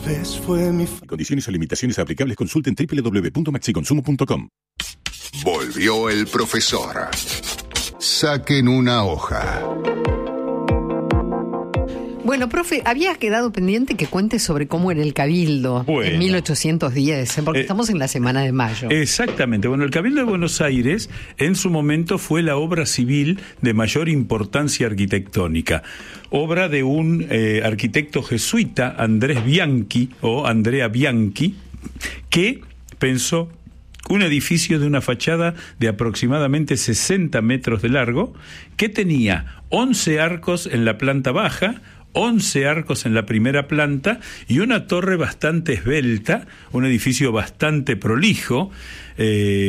vez fue mi... Condiciones o limitaciones aplicables, consulten www.maxiconsumo.com. Volvió el profesor. Saquen una hoja. Bueno, profe, había quedado pendiente que cuente sobre cómo era el Cabildo en 1810, porque estamos en la Semana de Mayo. Exactamente. Bueno, el Cabildo de Buenos Aires en su momento fue la obra civil de mayor importancia arquitectónica. Obra de un arquitecto jesuita, Andrés Bianchi, o Andrea Bianchi, que pensó un edificio de una fachada de aproximadamente 60 metros de largo, que tenía 11 arcos en la planta baja, 11 arcos en la primera planta y una torre bastante esbelta, un edificio bastante prolijo,